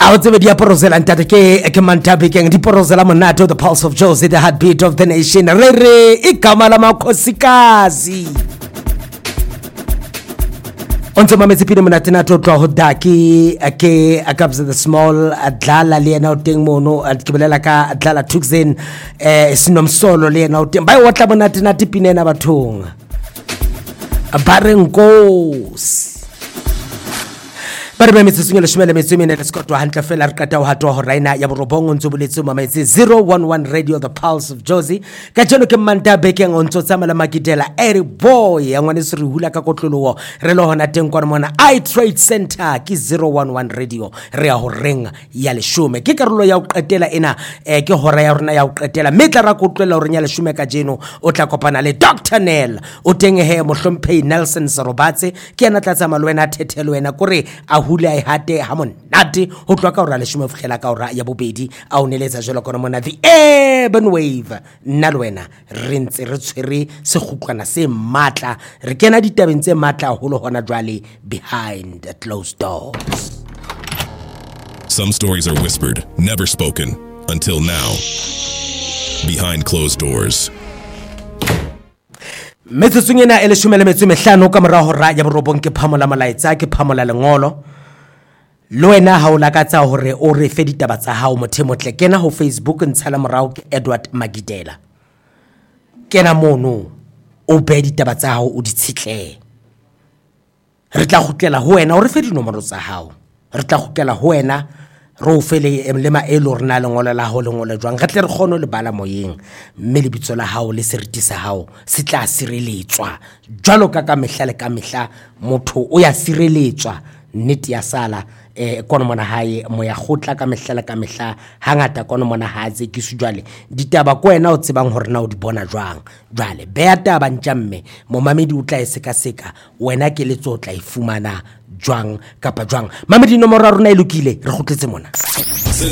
Out the diaporosel and Tatake, Kemantabik, and Diporosela Monato, the pulse of Josie, the heartbeat of the nation. Rere, Ikamalama Kosikazi. Onto Mamesipina Manatinato, Hodaki, Ake, Akabs the small, Adlala, Leonau Mono, at Kibelaka, Adlala Tuxin, Sinom Solo, Leonau, by what Labanatina Tipinena Batung. A barren goes. Barbe mitsungela shimele mitsumene lesikotwa hantle fela re kata ho hatwa ho raina ya borobong ntso boletso mametsi 011 radio the pulse of Josie ka tsheno ke manta bekeng ontso tsamela makitela eri boy ya ngwane se re hula ka kotlolowo re le hona teng kwa mona I Trade Center ke 011 radio re ya ho renga ya leshume ke karolo ya ho qetela ena ke hora ya rona ya ho qetela metla ra kotlwela hore nya leshume ka jeno o tla kopana le Dr Nel o teng he mohlomphehi Nelson Serobatse ke ena tla tsamala wena thethelo wena kore hula e hate ha monate ho tloka ora le shume fkhela ka ora ya bobedi a o neletsa jelo kona mona the urban wave nna le wena re ntse re tshwere se kgutlwana se matla re kena ditabeng tse matla holo hona jwale behind closed doors. Some stories are whispered, never spoken until now. Behind closed doors. Metsungena ele shumele metsumehlano ka mora hora ya borobong ke phamola malaitsa ke phamola lengolo loena ha o lakatsa hore o re fe ditaba tsa hao mothemotle kena ho Facebook ntshala morao ke Edward Magidela kena mono o be ditaba tsa hao o di tshitle re tla khutlela ho wena o re fe dinomoro tsa hao re tla khutlela ho wena ro fele emlema elo rena lengolo la ho lengolo jwang re tle re kgono le bala moyeng mme le bitso la hao le seriti sa hao se tla sireletswa jwalo ka mehla ka mehla motho o ya sireletswa nnete ya sala kono mona hae moya khotla ka mehla hangata kono mona ha tse ke sujwale ditaba ko wena o tsebang hore na o di bona jwang jwale beya taba ntjamme mo mamedi o tla e seka wena ke le tsotla e fumana jwang kapa jwang mamedi nomoro rona e lokile re khotletse mona